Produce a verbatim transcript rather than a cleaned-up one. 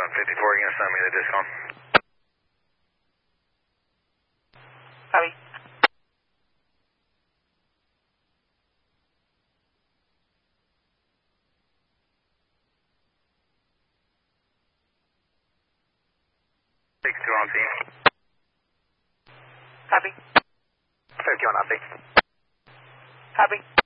one fifty-four, you gonna send me the discount? Copy. six two on scene. Copy. fifty-one on scene. Copy.